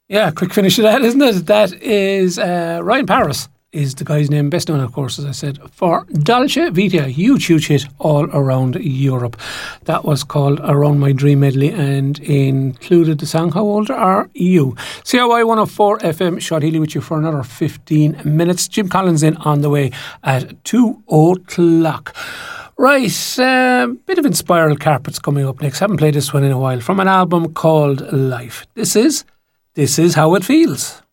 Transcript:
Yeah, quick finish of that, isn't it? That is Ryan Paris is the guy's name, best known, of course, as I said, for Dolce Vita, huge hit all around Europe. That was called Around My Dream Medley and included the song How Old Are You? CRY 104 FM, Sean Healy with you for another 15 minutes. Jim Collins in on the way at 2 o'clock. Right, bit of Inspiral Carpets coming up next. Haven't played this one in a while. From an album called Life. This is How It Feels.